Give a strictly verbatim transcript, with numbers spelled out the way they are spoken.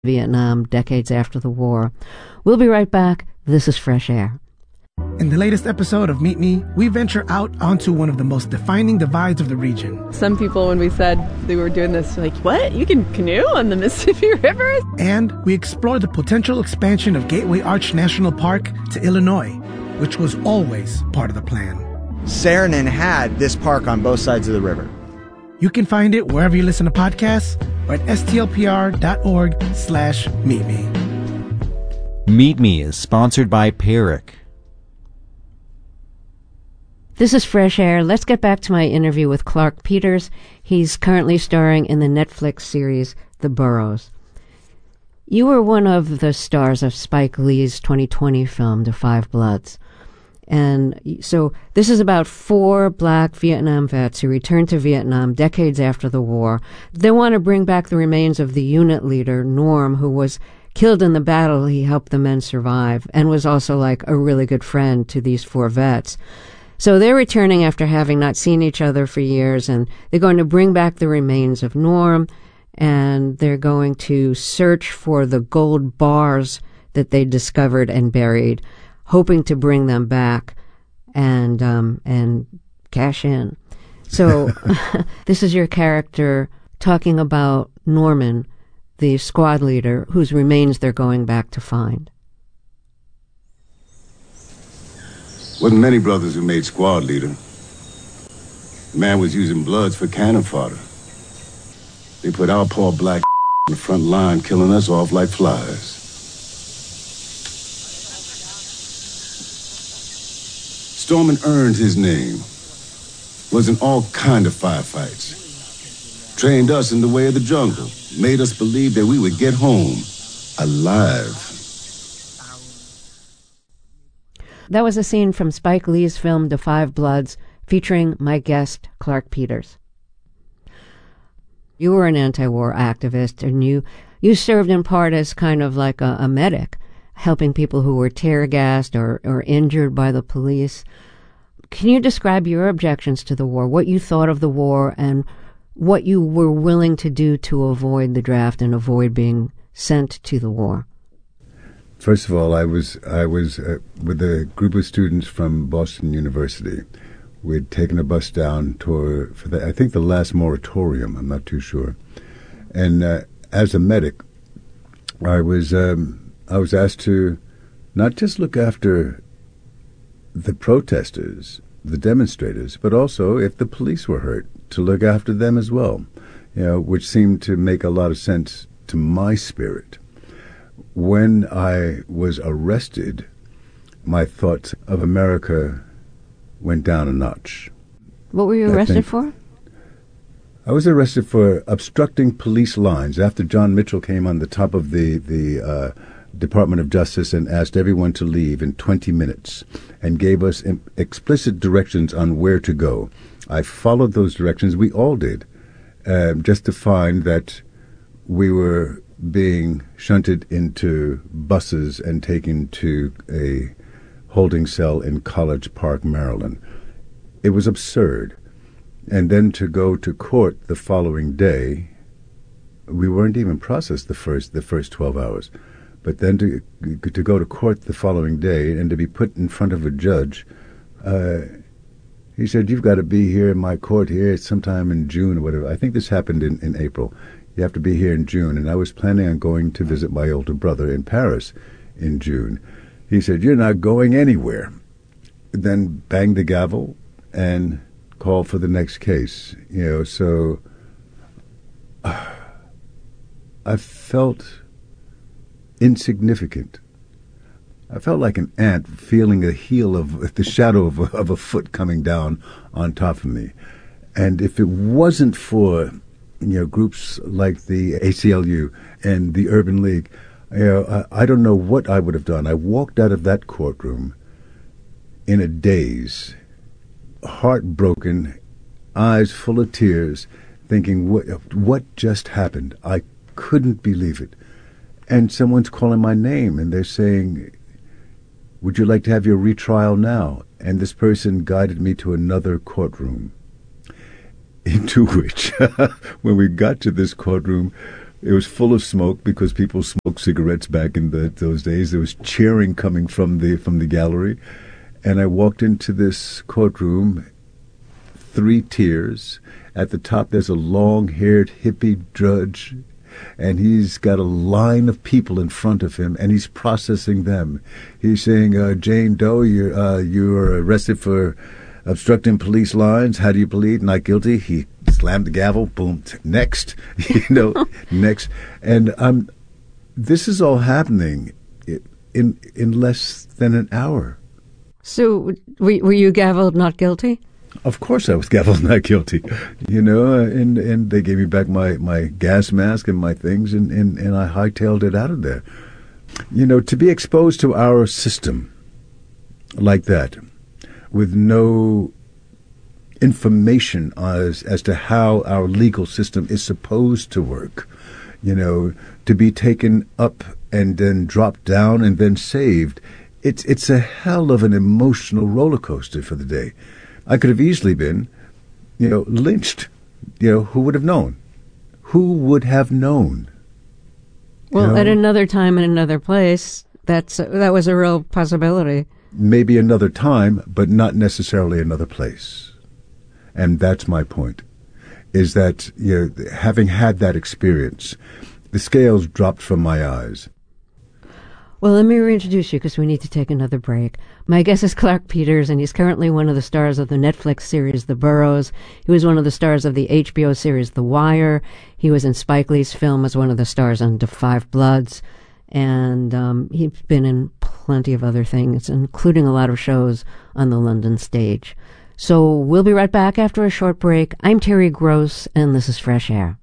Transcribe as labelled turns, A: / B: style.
A: Vietnam decades after the war. We'll be right back. This is Fresh Air.
B: In the latest episode of Meet Me, we venture out onto one of the most defining divides of the region.
C: Some people, when we said they were doing this, were like, what? You can canoe on the Mississippi River?
B: And we explore the potential expansion of Gateway Arch National Park to Illinois, which was always part of the plan.
D: Saarinen had this park on both sides of the river.
B: You can find it wherever you listen to podcasts or at stlpr.org slash meet me.
E: Meet Me is sponsored by Peric.
A: This is Fresh Air. Let's get back to my interview with Clark Peters. He's currently starring in the Netflix series The Burrows. You were one of the stars of Spike Lee's twenty twenty film, The Five Bloods. And so this is about four black Vietnam vets who returned to Vietnam decades after the war. They want to bring back the remains of the unit leader, Norm, who was killed in the battle. He helped the men survive and was also like a really good friend to these four vets. So they're returning after having not seen each other for years, and they're going to bring back the remains of Norm, and they're going to search for the gold bars that they discovered and buried, hoping to bring them back and um, and cash in. So this is your character talking about Norman, the squad leader, whose remains they're going back to find.
F: Wasn't many brothers who made squad leader. The man was using bloods for cannon fodder. They put our poor black in the front line, killing us off like flies. Storman earned his name. Was in all kind of firefights. Trained us in the way of the jungle. Made us believe that we would get home alive.
A: That was a scene from Spike Lee's film The Five Bloods, featuring my guest, Clark Peters. You were an anti-war activist, and you, you served in part as kind of like a, a medic, helping people who were tear-gassed or, or injured by the police. Can you describe your objections to the war, what you thought of the war, and what you were willing to do to avoid the draft and avoid being sent to the war?
G: First of all, I was I was uh, with a group of students from Boston University. We'd taken a bus down to, for the, I think, the last moratorium. I'm not too sure. And uh, as a medic, I was um, I was asked to not just look after the protesters, the demonstrators, but also if the police were hurt, to look after them as well. You know, which seemed to make a lot of sense to my spirit. When I was arrested, my thoughts of America went down a notch.
A: What were you
G: I
A: arrested
G: think,
A: for?
G: I was arrested for obstructing police lines after John Mitchell came on the top of the, the uh, Department of Justice and asked everyone to leave in twenty minutes and gave us im- explicit directions on where to go. I followed those directions. We all did, uh, just to find that we were being shunted into buses and taken to a holding cell in College Park, Maryland. It was absurd. And then to go to court the following day, we weren't even processed the first the first twelve hours. But then to to go to court the following day and to be put in front of a judge, uh, he said, "You've got to be here in my court here sometime in June or whatever." I think this happened in, in April. You have to be here in June. And I was planning on going to visit my older brother in Paris in June. He said, "You're not going anywhere." Then banged the gavel and called for the next case. You know, so uh, I felt insignificant. I felt like an ant feeling the heel of the shadow of a, of a foot coming down on top of me. And if it wasn't for you know, groups like the A C L U and the Urban League, you know, I, I don't know what I would have done. I walked out of that courtroom in a daze, heartbroken, eyes full of tears, thinking, what, what just happened? I couldn't believe it. And someone's calling my name, and they're saying, "Would you like to have your retrial now?" And this person guided me to another courtroom, into which, when we got to this courtroom, It was full of smoke because people smoked cigarettes back in the, those days. There was cheering coming from the from the gallery. And I walked into this courtroom, three tiers. At the top, there's a long-haired hippie judge, and he's got a line of people in front of him, and he's processing them. He's saying, uh, Jane Doe, you're, uh, you were arrested for obstructing police lines. How do you plead? Not guilty. He slammed the gavel. Boom. Next. you know, next. And um, this is all happening in in less than an hour.
A: So were, were you gavelled not guilty?
G: Of course I was gavelled not guilty. You know, and, and they gave me back my, my gas mask and my things, and, and, and I hightailed it out of there. You know, to be exposed to our system like that, with no information as as to how our legal system is supposed to work, you know, to be taken up and then dropped down and then saved, it's it's a hell of an emotional roller coaster for the day. I could have easily been, you know, lynched. You know, who would have known? Who would have known?
A: Well,
G: you know?
A: At another time in another place, that's that was a real possibility.
G: Maybe another time, but not necessarily another place. And that's my point, is that, you know, having had that experience, the scales dropped from my eyes.
A: Well, let me reintroduce you because we need to take another break. My guest is Clarke Peters, and he's currently one of the stars of the Netflix series The Burrows. He was one of the stars of the H B O series The Wire. He was in Spike Lee's film as one of the stars on Da Five Bloods. And um, he's been in plenty of other things, including a lot of shows on the London stage. So we'll be right back after a short break. I'm Terry Gross, and this is Fresh Air.